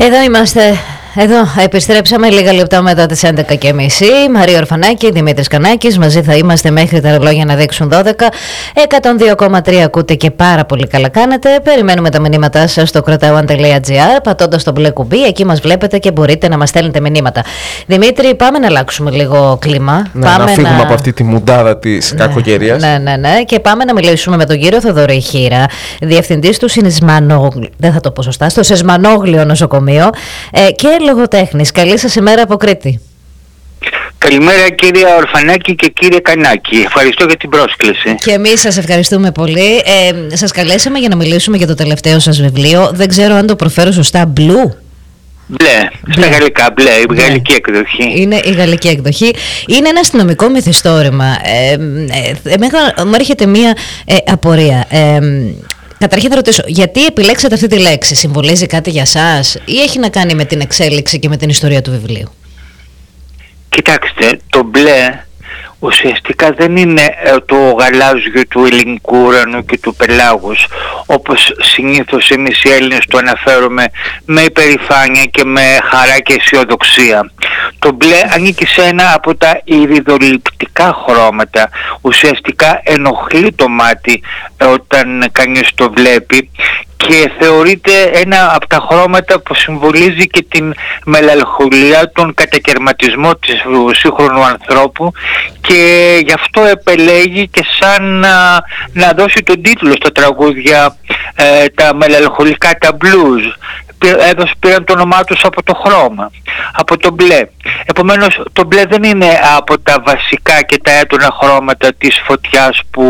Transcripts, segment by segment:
Εδώ είμαστε. Εδώ επιστρέψαμε λίγα λεπτά μετά τις 11:30. Μαρία Ορφανάκη, Δημήτρης Κανάκης. Μαζί θα είμαστε μέχρι τα ρολόγια να δείξουν 12. 102,3 ακούτε και πάρα πολύ καλά κάνετε. Περιμένουμε τα μηνύματά σας στο κρατάω.gr, πατώντας το μπλε κουμπί. Εκεί μας βλέπετε και μπορείτε να μας στέλνετε μηνύματα. Δημήτρη, πάμε να αλλάξουμε λίγο κλίμα. Να φύγουμε από αυτή τη μουντάδα της κακοκαιρίας. Ναι. Και πάμε να μιλήσουμε με τον κύριο Θοδωρή Χήρα, διευθυντής του στο Σεσμανόγλιο Νοσοκομείο και λογοτέχνης. Καλή σας ημέρα από Κρήτη. Καλημέρα κυρία Ορφανάκη και κύριε Κανάκη. Ευχαριστώ για την πρόσκληση. Και εμείς σας ευχαριστούμε πολύ. Σας καλέσαμε για να μιλήσουμε για το τελευταίο σας βιβλίο. Δεν ξέρω αν το προφέρω σωστά. Μπλου. Μπλε. Στα γαλλικά. Μπλε. Η γαλλική εκδοχή. Είναι η γαλλική εκδοχή. Είναι ένα αστυνομικό μυθιστόρημα. Μου έρχεται μία απορία. Καταρχήν θα ρωτήσω, γιατί επιλέξατε αυτή τη λέξη? Συμβολίζει κάτι για σας ή έχει να κάνει με την εξέλιξη και με την ιστορία του βιβλίου? Κοιτάξτε, το μπλε ουσιαστικά δεν είναι το γαλάζιο του ελληνικού ουρανού και του πελάγους, όπως συνήθως εμείς οι Έλληνες το αναφέρουμε με υπερηφάνεια και με χαρά και αισιοδοξία. Το μπλε ανήκει σε ένα από τα ηριδοληπτικά χρώματα. Ουσιαστικά ενοχλεί το μάτι όταν κανείς το βλέπει και θεωρείται ένα από τα χρώματα που συμβολίζει και την μελαγχολία, τον κατακαιρματισμό του σύγχρονου ανθρώπου, και γι' αυτό επελέγει και σαν να δώσει τον τίτλο στα τραγούδια τα μελαγχολικά, τα blues. Πήραν το όνομά τους από το χρώμα, από το μπλε. Επομένως το μπλε δεν είναι από τα βασικά και τα έντονα χρώματα της φωτιάς, που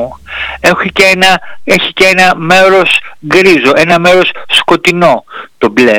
έχει και ένα μέρος γκρίζο, ένα μέρος σκοτεινό το μπλε.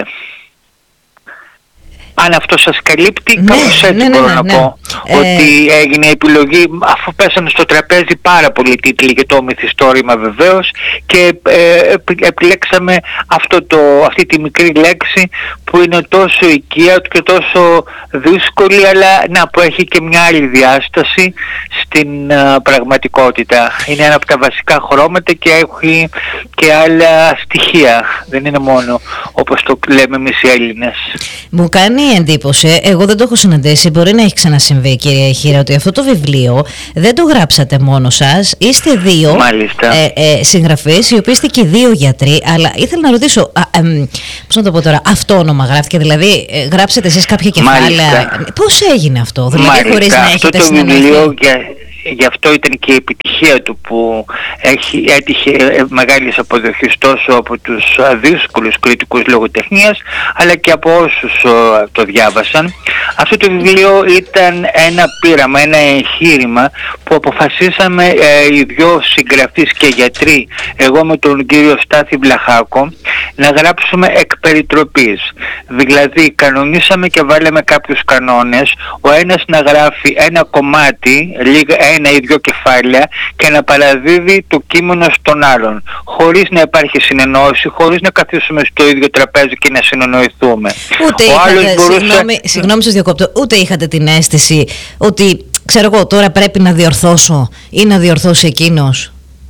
Αν αυτό σας καλύπτει, κάπως έτσι μπορώ να πω ότι έγινε η επιλογή, αφού πέσανε στο τραπέζι πάρα πολλοί τίτλοι για το μυθιστόρημα βεβαίως, και επιλέξαμε αυτή τη μικρή λέξη που είναι τόσο οικία και τόσο δύσκολη, αλλά που έχει και μια άλλη διάσταση στην πραγματικότητα. Είναι ένα από τα βασικά χρώματα και έχει και άλλα στοιχεία, δεν είναι μόνο όπως το λέμε εμείς οι Έλληνες. Μου κάνει εντύπωση, εγώ δεν το έχω συναντήσει, μπορεί να έχει ξανασυμβεί κυρία Χήρα, ότι αυτό το βιβλίο δεν το γράψατε μόνο σας, είστε δύο συγγραφείς, οι οποίοι είστε και δύο γιατροί, αλλά ήθελα να ρωτήσω, πώς να το πω τώρα, αυτόνομα γράφτηκε, δηλαδή γράψετε εσείς κάποια κεφάλαια? Πώς έγινε αυτό, δηλαδή χωρίς να έχετε συνεννοηθεί? Γι' αυτό ήταν και η επιτυχία του, που έτυχε μεγάλης αποδοχής τόσο από τους δύσκολους κριτικούς λογοτεχνίας, αλλά και από όσους το διάβασαν. Αυτό το βιβλίο ήταν ένα πείραμα, ένα εγχείρημα που αποφασίσαμε οι δυο συγγραφείς και γιατροί, εγώ με τον κύριο Στάθη Βλαχάκο, να γράψουμε εκ περιτροπής. Δηλαδή κανονίσαμε και βάλαμε κάποιους κανόνες, ο ένας να γράφει ένα κομμάτι, ένα ή δυο κεφάλαια, και να παραδίδει το κείμενο στον άλλον, χωρίς να υπάρχει συνεννόηση, χωρίς να καθίσουμε στο ίδιο τραπέζι και να συνεννοηθούμε. Ούτε είχατε, συγγνώμη σας διακόπτω, ούτε είχατε την αίσθηση ότι, ξέρω εγώ, τώρα πρέπει να διορθώσω ή να διορθώσει εκείνος?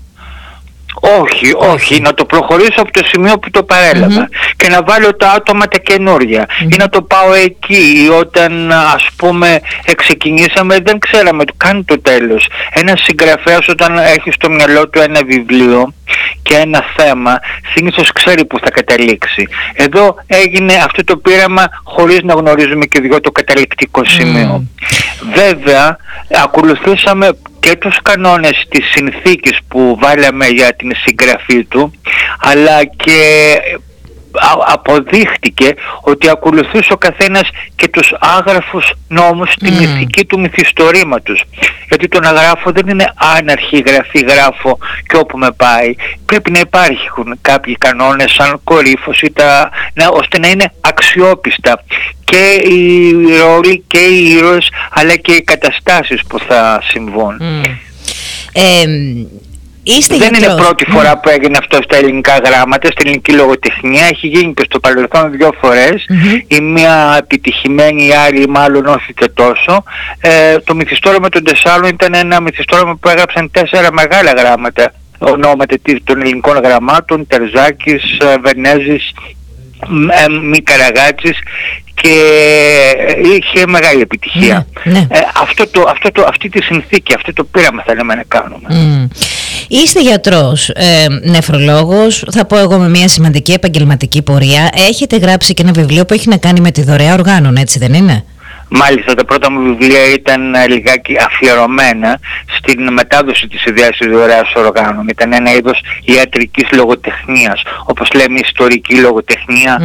Όχι, να το προχωρήσω από το σημείο που το παρέλαβα και να βάλω τα άτομα τα καινούρια ή να το πάω εκεί. Όταν ας πούμε ξεκινήσαμε δεν ξέραμε καν το τέλος. Ένας συγγραφέας όταν έχει στο μυαλό του ένα βιβλίο και ένα θέμα, συνήθως ξέρει που θα καταλήξει. Εδώ έγινε αυτό το πείραμα χωρίς να γνωρίζουμε και δυο το καταληκτικό σημείο. Βέβαια ακολουθήσαμε και τους κανόνες της συνθήκης που βάλαμε για την συγγραφή του, αλλά και αποδείχτηκε ότι ακολουθούσε ο καθένας και τους άγραφους νόμους στην ηθική του μυθιστορήματος. Γιατί το να γράφω δεν είναι άναρχη γραφή, γράφω και όπου με πάει. Πρέπει να υπάρχουν κάποιοι κανόνες σαν κορύφωση, ώστε να είναι αξιόπιστα και οι ρόλοι και οι ήρωες, αλλά και οι καταστάσεις που θα συμβούν. Δεν είναι πρώτη φορά που έγινε αυτό στα ελληνικά γράμματα, στην ελληνική λογοτεχνία. Έχει γίνει και στο παρελθόν δύο φορές. Η μία επιτυχημένη, η άλλη μάλλον όχι και τόσο. Το μυθιστόρημα των Τεσσάλων ήταν ένα μυθιστόρημα που έγραψαν 4 μεγάλα γράμματα, ονόματα των ελληνικών γραμμάτων, Τερζάκης, Βενέζης, Μη Καραγάτσης, και είχε μεγάλη επιτυχία. Αυτή τη συνθήκη, αυτό το πείραμα θέλαμε να κάνουμε. Είστε γιατρός, νεφρολόγος, θα πω εγώ με μια σημαντική επαγγελματική πορεία. Έχετε γράψει και ένα βιβλίο που έχει να κάνει με τη δωρεά οργάνων, έτσι δεν είναι? Μάλιστα, τα πρώτα μου βιβλία ήταν λιγάκι αφιερωμένα στην μετάδοση της ιδέας της δωρεάς οργάνων. Ήταν ένα είδος ιατρικής λογοτεχνίας, όπως λέμε ιστορική λογοτεχνία,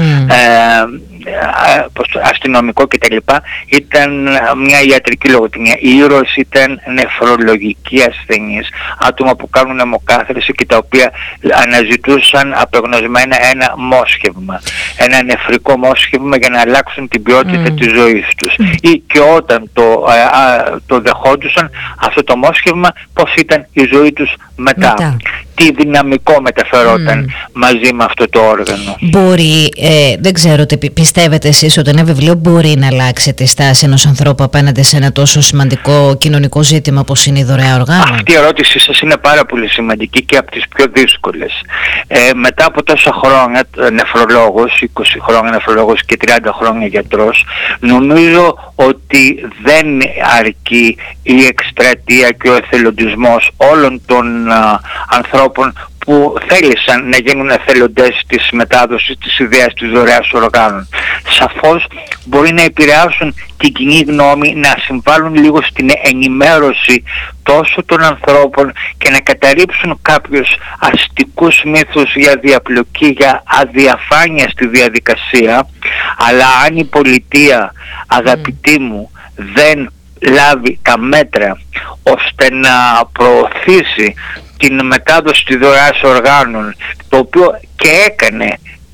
αστυνομικό κτλ. Ήταν μια ιατρική λογοτεχνία. Οι ήρωες ήταν νεφρολογικοί ασθενείς, άτομα που κάνουν αιμοκάθαρση και τα οποία αναζητούσαν απεγνωσμένα ένα μόσχευμα, ένα νεφρικό μόσχευμα για να αλλάξουν την ποιότητα της ζωής τους. Ή και όταν το δεχόντουσαν αυτό το μόσχευμα, πώς ήταν η ζωή τους μετά. Τι δυναμικό μεταφερόταν μαζί με αυτό το όργανο. Μπορεί, δεν ξέρω, πιστεύετε εσείς ότι ένα βιβλίο μπορεί να αλλάξει τη στάση ενός ανθρώπου απέναντι σε ένα τόσο σημαντικό κοινωνικό ζήτημα όπως είναι η δωρεά οργάνων? Αυτή η ερώτησή σας είναι πάρα πολύ σημαντική και από τις πιο δύσκολες. Μετά από τόσα χρόνια νεφρολόγος, 20 χρόνια νεφρολόγος και 30 χρόνια γιατρός, νομίζω ότι δεν αρκεί η εκστρατεία και ο εθελοντισμός όλων των ανθρώπων που θέλησαν να γίνουν εθελοντές της μετάδοσης της ιδέας της δωρεάς οργάνων. Σαφώς μπορεί να επηρεάσουν την κοινή γνώμη, να συμβάλλουν λίγο στην ενημέρωση τόσο των ανθρώπων και να καταρρύψουν κάποιους αστικούς μύθους για διαπλοκή, για αδιαφάνεια στη διαδικασία. Αλλά αν η πολιτεία, αγαπητοί μου, δεν λάβει τα μέτρα ώστε να προωθήσει την μετάδοση της δωρεάς οργάνων, το οποίο και έκανε,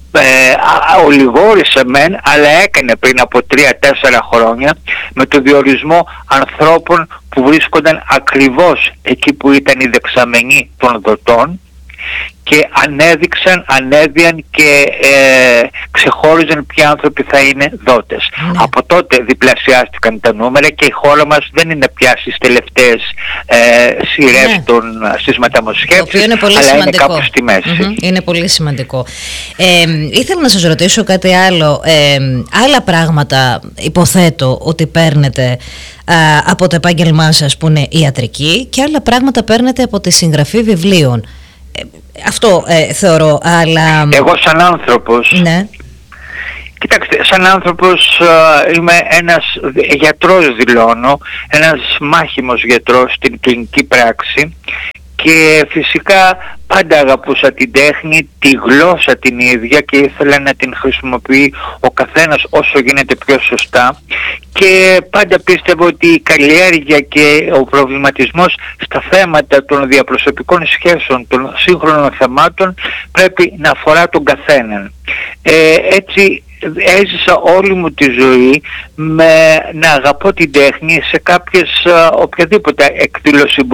ολιγόρησε μεν, αλλά έκανε πριν από 3-4 χρόνια, με το διορισμό ανθρώπων που βρίσκονταν ακριβώς εκεί που ήταν οι δεξαμενοί των δοτών και ανέδειαν και ξεχώριζαν ποιοι άνθρωποι θα είναι δότες. Από τότε διπλασιάστηκαν τα νούμερα και η χώρα μας δεν είναι πια στις τελευταίες σειρές στις μεταμοσχεύσεις, αλλά είναι κάπου στη μέση. Είναι πολύ σημαντικό. Ήθελα να σας ρωτήσω κάτι άλλο. Άλλα πράγματα υποθέτω ότι παίρνετε από το επάγγελμά σας που είναι ιατρική, και άλλα πράγματα παίρνετε από τη συγγραφή βιβλίων. Αυτό θεωρώ, αλλά... Εγώ σαν άνθρωπος... Ναι. Κοιτάξτε, σαν άνθρωπος είμαι ένας γιατρός, δηλώνω, ένας μάχημος γιατρός στην κλινική πράξη, και φυσικά πάντα αγαπούσα την τέχνη, τη γλώσσα την ίδια, και ήθελα να την χρησιμοποιεί ο καθένας όσο γίνεται πιο σωστά, και πάντα πίστευα ότι η καλλιέργεια και ο προβληματισμός στα θέματα των διαπροσωπικών σχέσεων, των σύγχρονων θεμάτων, πρέπει να αφορά τον καθέναν. Έτσι έζησα όλη μου τη ζωή με να αγαπώ την τέχνη σε οποιαδήποτε εκδήλωση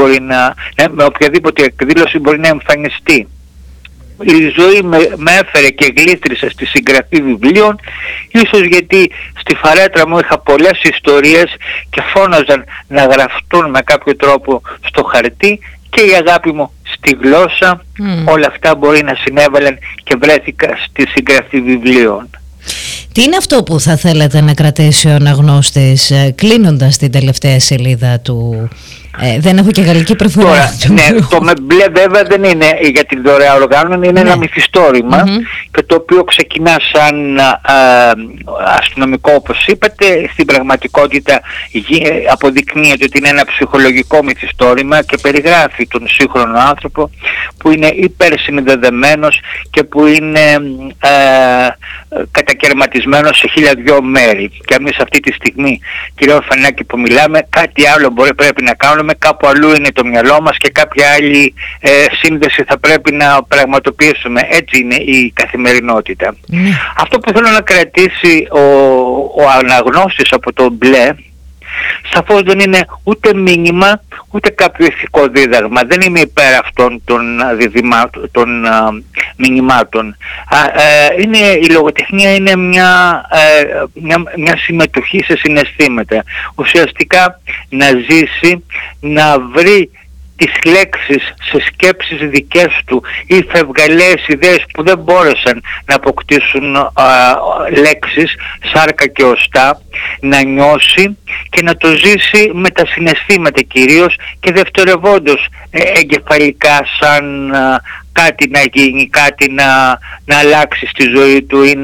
μπορεί να εμφανιστεί. Η ζωή με έφερε και γλίστρισε στη συγγραφή βιβλίων, ίσως γιατί στη φαρέτρα μου είχα πολλές ιστορίες και φώναζαν να γραφτούν με κάποιο τρόπο στο χαρτί, και η αγάπη μου στη γλώσσα, όλα αυτά μπορεί να συνέβαλαν και βρέθηκα στη συγγραφή βιβλίων. Τι είναι αυτό που θα θέλατε να κρατήσει ο αναγνώστης, κλείνοντας την τελευταία σελίδα του? Δεν έχω και γαλλική προφορά. Ναι, το με μπλε βέβαια δεν είναι για την δωρεά οργάνων, είναι ένα μυθιστόρημα, και το οποίο ξεκινά σαν αστυνομικό, όπως είπατε. Στην πραγματικότητα αποδεικνύεται ότι είναι ένα ψυχολογικό μυθιστόρημα και περιγράφει τον σύγχρονο άνθρωπο που είναι υπερσυνδεδεμένος και που είναι κατακαιρματισμένος σε 1002 μέρη. Και εμείς αυτή τη στιγμή, κύριε Ορφανάκη, που μιλάμε, κάτι άλλο πρέπει να κάνουμε, κάπου αλλού είναι το μυαλό μας και κάποια άλλη σύνδεση θα πρέπει να πραγματοποιήσουμε. Έτσι είναι η καθημερινότητα. Αυτό που θέλω να κρατήσει ο αναγνώστης από το μπλε, σαφώς δεν είναι ούτε μήνυμα, ούτε κάποιο ηθικό δίδαγμα. Δεν είμαι υπέρ αυτών των μηνυμάτων. Η λογοτεχνία είναι μια συμμετοχή σε συναισθήματα. Ουσιαστικά να ζήσει, να βρει τις λέξεις σε σκέψεις δικές του ή φευγαλαίες ιδέες που δεν μπόρεσαν να αποκτήσουν λέξεις, σάρκα και οστά, να νιώσει και να το ζήσει με τα συναισθήματα κυρίως και δευτερευόντως εγκεφαλικά, σαν κάτι να γίνει, κάτι να αλλάξει στη ζωή του ή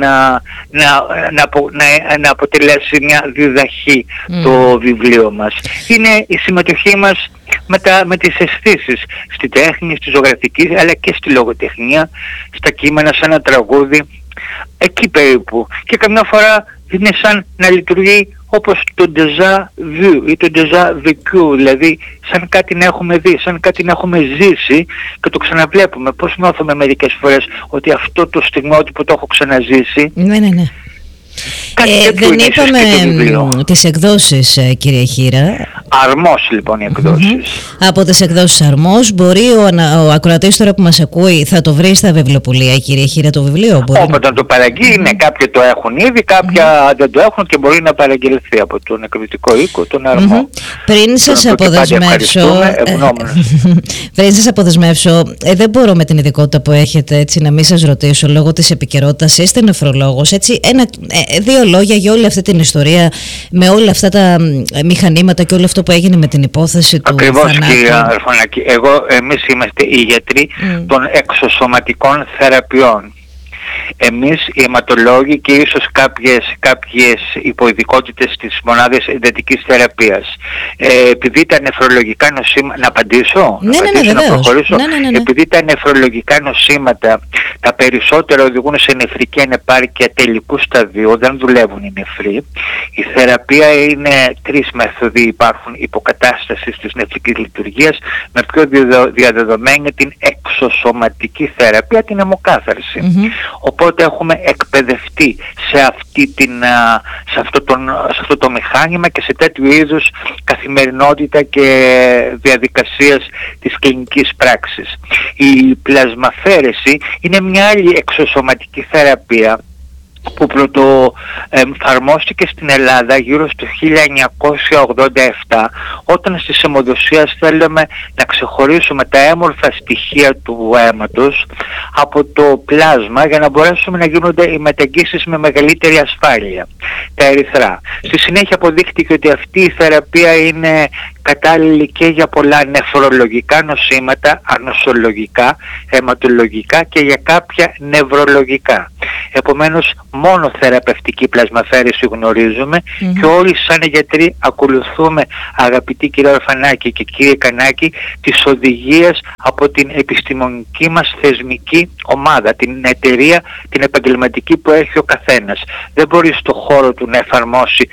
να αποτελέσει μια διδαχή το βιβλίο μας. Είναι η συμμετοχή μας με τις αισθήσεις στη τέχνη, στη ζωγραφική αλλά και στη λογοτεχνία, στα κείμενα, σαν ένα τραγούδι, εκεί περίπου. Και καμιά φορά είναι σαν να λειτουργεί όπως το déjà vu ή το déjà vécu, δηλαδή σαν κάτι να έχουμε δει, σαν κάτι να έχουμε ζήσει και το ξαναβλέπουμε. Πώς νιώθουμε μερικές φορές ότι αυτό το στιγμότυπο το έχω ξαναζήσει. Ναι. Δεν είπαμε τις εκδόσεις, κύριε Χήρα. Αρμός λοιπόν οι εκδόσεις. Από τις εκδόσεις Αρμός μπορεί ο ακροατής τώρα που μας ακούει θα το βρει στα βιβλιοπωλεία, κύριε Χήρα, το βιβλίο? Όποτε το παραγγείλει, κάποιοι το έχουν ήδη, κάποια δεν το έχουν και μπορεί να παραγγελθεί από τον εκδοτικό οίκο, τον Αρμό. Πριν σας αποδεσμεύσω, δεν μπορώ με την ειδικότητα που έχετε έτσι να μην σας ρωτήσω λόγω της επικαιρότητας. Είστε νεφρολόγος, έτσι, δύο λόγια για όλη αυτή την ιστορία με όλα αυτά τα μηχανήματα και όλο αυτό που έγινε με την υπόθεση του θανάτου. Ακριβώς, κύριε Αρφωνάκη. Εμείς είμαστε οι γιατροί των εξωσωματικών θεραπείων. Εμείς οι αιματολόγοι και ίσως κάποιες υποειδικότητες της μονάδας εντατικής θεραπείας. Επειδή τα νεφρολογικά νοσήματα... Να απαντήσω? Να προχωρήσω. Ναι. Επειδή τα νεφρολογικά νοσήματα τα περισσότερα οδηγούν σε νεφρική ανεπάρκεια τελικού σταδίου, δεν δουλεύουν οι νεφροί. Η θεραπεία είναι τρεις μέθοδοι υπάρχουν υποκατάστασης της νεφρικής λειτουργίας, με πιο διαδεδομένη την εξωσωματική θεραπεία, την αιμοκάθαρση. Οπότε έχουμε εκπαιδευτεί σε αυτό το μηχάνημα και σε τέτοιου είδους καθημερινότητα και διαδικασίες της κλινικής πράξης. Η πλασμαφέρεση είναι μια άλλη εξωσωματική θεραπεία που πρωτοεφαρμόστηκε στην Ελλάδα γύρω στο 1987, όταν στις αιμοδοσίες θέλουμε να ξεχωρίσουμε τα έμορφα στοιχεία του αίματος από το πλάσμα για να μπορέσουμε να γίνονται οι μεταγγίσεις με μεγαλύτερη ασφάλεια, τα ερυθρά. Στη συνέχεια αποδείχτηκε ότι αυτή η θεραπεία είναι κατάλληλη και για πολλά νεφρολογικά νοσήματα, ανοσολογικά, αιματολογικά και για κάποια νευρολογικά. Επομένως, μόνο θεραπευτική πλασμαφέρεση γνωρίζουμε και όλοι σαν γιατροί ακολουθούμε, αγαπητοί κύριε Αρφανάκη και κύριε Κανάκη, τις οδηγίες από την επιστημονική μας θεσμική ομάδα, την εταιρεία, την επαγγελματική που έχει ο καθένας. Δεν μπορεί στο χώρο του να εφαρμόσει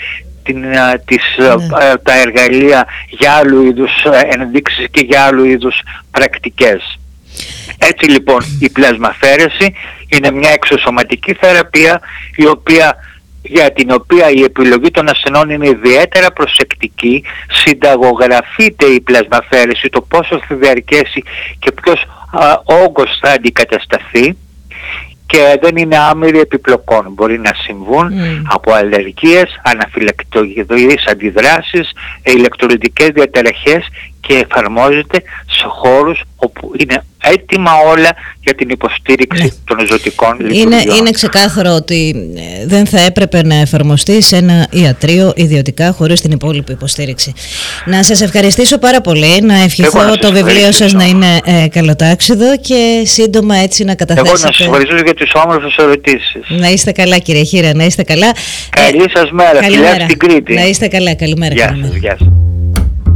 τα εργαλεία για άλλου είδους ενδείξεις και για άλλου είδους πρακτικές. Έτσι λοιπόν η πλασμαφέρεση είναι μια εξωσωματική θεραπεία για την οποία η επιλογή των ασθενών είναι ιδιαίτερα προσεκτική. Συνταγογραφείται η πλασμαφέρεση, το πόσο θα διαρκέσει και ποιος όγκος θα αντικατασταθεί, και δεν είναι άμυροι επιπλοκών. Μπορεί να συμβούν από αλλεργίες, αναφυλακτοειδείς αντιδράσεις, ηλεκτρολιτικές διαταραχές και εφαρμόζεται σε χώρους όπου είναι έτοιμα όλα για την υποστήριξη των ζωτικών λειτουργιών. Είναι ξεκάθαρο ότι δεν θα έπρεπε να εφαρμοστεί σε ένα ιατρείο ιδιωτικά χωρίς την υπόλοιπη υποστήριξη. Να σας ευχαριστήσω πάρα πολύ, να ευχηθώ το βιβλίο σας να είναι καλοτάξιδο και σύντομα έτσι να καταθέσετε. Εγώ να σας ευχαριστήσω για τις όμορφες ερωτήσεις. Να είστε καλά, κύριε Χήρα, να είστε καλά. Καλή σας μέρα, φιλιά στην Κρήτη. Να είστε καλά, καλημέρα. Γεια σας.